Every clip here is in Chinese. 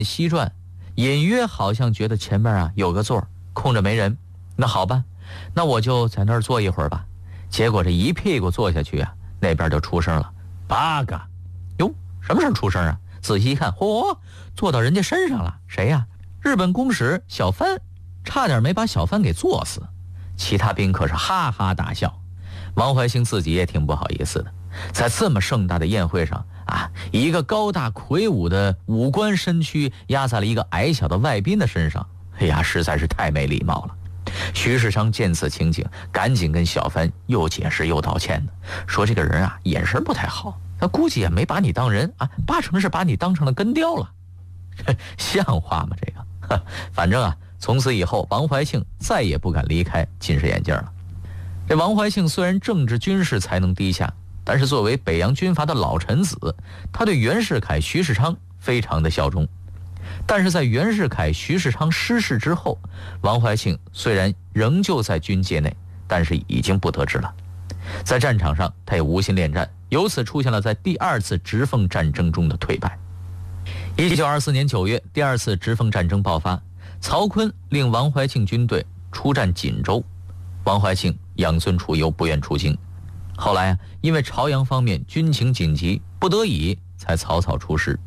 西转，隐约好像觉得前面啊有个座空着没人。那好吧，那我就在那儿坐一会儿吧。结果这一屁股坐下去啊，那边就出声了，8个。哟，什么时候出声啊？仔细一看，嚯，坐到人家身上了。谁呀？日本公使小帆，差点没把小帆给坐死。其他宾客是哈哈大笑。王怀庆自己也挺不好意思的，在这么盛大的宴会上啊，一个高大魁梧的五官身躯压在了一个矮小的外宾的身上，哎呀，实在是太没礼貌了。徐世昌见此情景，赶紧跟小帆又解释又道歉的，说这个人啊眼神不太好，他估计也没把你当人啊，8成是把你当成了根雕了。像话吗这个？反正啊，从此以后王怀庆再也不敢离开近视眼镜了。这王怀庆虽然政治军事才能低下，但是作为北洋军阀的老臣子，他对袁世凯、徐世昌非常的效忠。但是在袁世凯、徐世昌失势之后，王怀庆虽然仍旧在军界内，但是已经不得志了。在战场上他也无心恋战，由此出现了在第2次直奉战争中的退败。1924年9月，第2次直奉战争爆发，曹锟令王怀庆军队出战锦州，王怀庆养尊处优，不愿出京。后来啊，因为朝阳方面军情紧急，不得已才草草出师。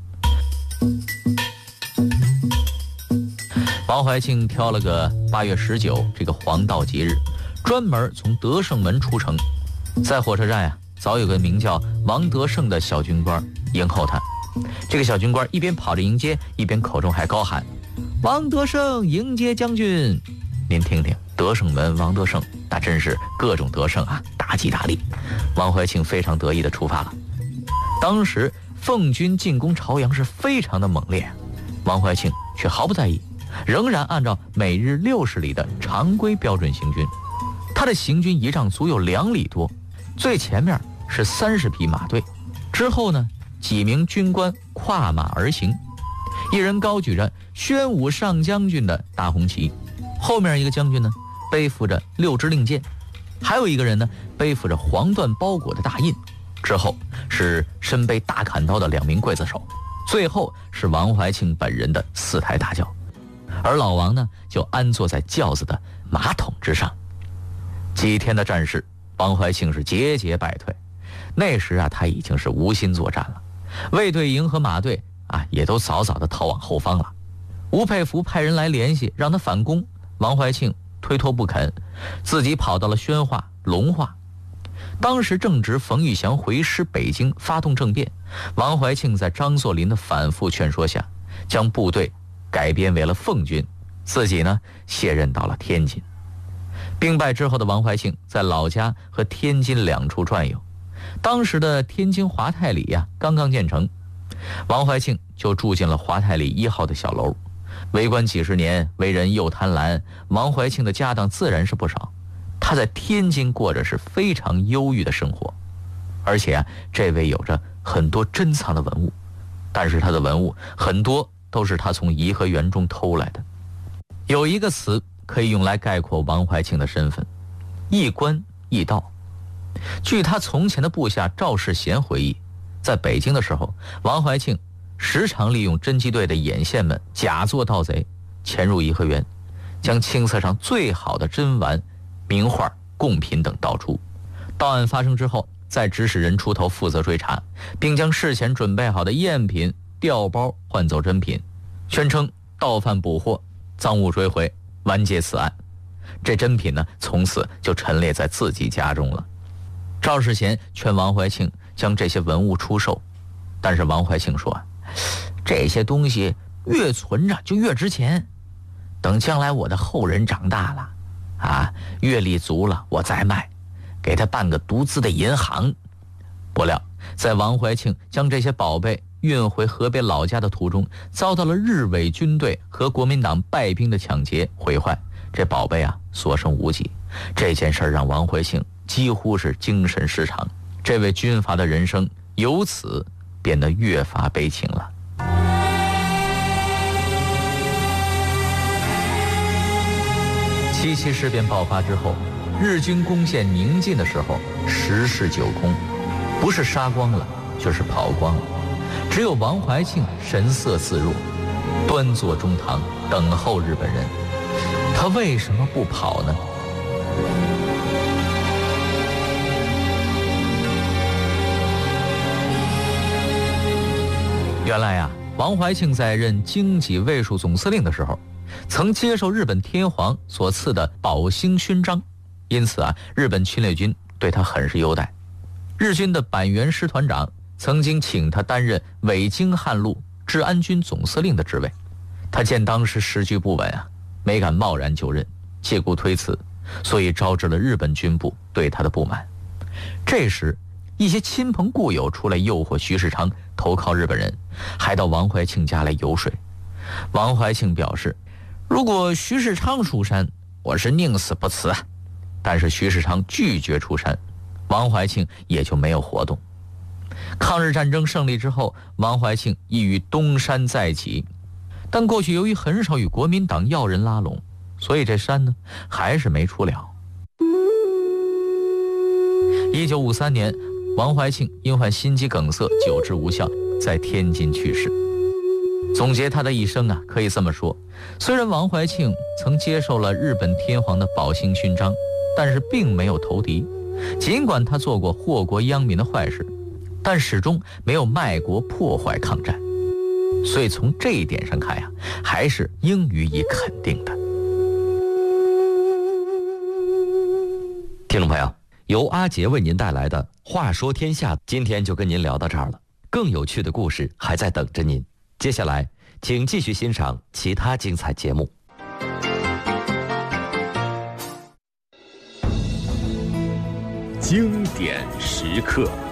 王怀庆挑了个8月19这个黄道吉日，专门从德胜门出城。在火车站啊，早有个名叫王德胜的小军官迎候他。这个小军官一边跑着迎接，一边口中还高喊：“王德胜迎接将军！”您听听，德胜门王德胜，那真是各种得胜啊，大吉大利。王怀庆非常得意地出发了。当时奉军进攻朝阳是非常的猛烈，王怀庆却毫不在意，仍然按照每日60里的常规标准行军。他的行军仪仗足有2里多，最前面是30匹马队，之后呢，几名军官跨马而行，一人高举着宣武上将军的大红旗，后面一个将军呢背负着6支令箭，还有一个人呢背负着黄缎包裹的大印，之后是身背大砍刀的2名刽子手，最后是王怀庆本人的4台大轿，而老王呢就安坐在轿子的马桶之上。几天的战事，王怀庆是节节败退。那时啊，他已经是无心作战了，卫队营和马队啊也都早早的逃往后方了。吴佩孚派人来联系，让他反攻，王怀庆推脱不肯，自己跑到了宣化、隆化。当时正值冯玉祥回师北京发动政变，王怀庆在张作霖的反复劝说下，将部队改编为了奉军，自己呢卸任到了天津。兵败之后的王怀庆在老家和天津2处转悠。当时的天津华泰里呀刚刚建成，王怀庆就住进了华泰里1号的小楼。为官几十年，为人又贪婪，王怀庆的家当自然是不少。他在天津过着是非常忧郁的生活，而且啊，这位有着很多珍藏的文物，但是他的文物很多都是他从颐和园中偷来的。有一个词可以用来概括王怀庆的身份：一官一盗。据他从前的部下赵世贤回忆，在北京的时候，王怀庆时常利用侦缉队的眼线们假作盗贼，潜入颐和园，将清册上最好的珍玩、名画、贡品等盗出。盗案发生之后，再指使人出头负责追查，并将事前准备好的赝品、调包换走真品，宣称盗犯捕获，赃物追回，完结此案。这真品呢，从此就陈列在自己家中了。赵世贤劝王怀庆将这些文物出售，但是王怀庆说，这些东西越存着就越值钱，等将来我的后人长大了啊，阅历足了，我再卖，给他办个独资的银行。不料在王怀庆将这些宝贝运回河北老家的途中，遭到了日伪军队和国民党败兵的抢劫毁坏，这宝贝啊所剩无几。这件事让王怀庆几乎是精神失常，这位军阀的人生由此变得越发悲情了。七七事变爆发之后，日军攻陷宁晋的时候，十室九空，不是杀光了就是跑光了，只有王怀庆神色自若。 端坐中堂等候日本人。他为什么不跑呢？原来呀，王怀庆在任经济卫戍总司令的时候，曾接受日本天皇所赐的宝兴勋章，因此啊，日本侵略军对他很是优待。日军的板垣师团长曾经请他担任伪京汉路治安军总司令的职位，他见当时时局不稳啊，没敢贸然就任，借故推辞，所以招致了日本军部对他的不满。这时，一些亲朋故友出来诱惑徐世昌投靠日本人，还到王怀庆家来游说。王怀庆表示，如果徐世昌出山，我是宁死不辞啊。但是徐世昌拒绝出山，王怀庆也就没有活动。抗日战争胜利之后，王怀庆意欲东山再起，但过去由于很少与国民党要人拉拢，所以这山呢还是没出了。1953年，王怀庆因患心肌梗塞久治无效，在天津去世。总结他的一生啊，可以这么说，虽然王怀庆曾接受了日本天皇的宝兴勋章，但是并没有投敌。尽管他做过祸国殃民的坏事，但始终没有卖国破坏抗战。所以从这一点上看呀，还是应予以肯定的。 听众朋友，由阿杰为您带来的《话说天下》，今天就跟您聊到这儿了。更有趣的故事还在等着您。接下来，请继续欣赏其他精彩节目。 经典时刻。